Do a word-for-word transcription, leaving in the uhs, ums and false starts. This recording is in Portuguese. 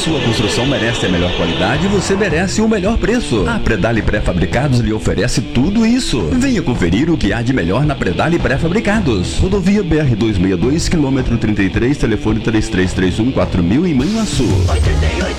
Sua construção merece a melhor qualidade e você merece o melhor preço. A Predali Pré-Fabricados lhe oferece tudo isso. Venha conferir o que há de melhor na Predali Pré-Fabricados. Rodovia B R duzentos e sessenta e dois, quilômetro trinta e três, telefone três três três um quatro mil em Manhuaçu.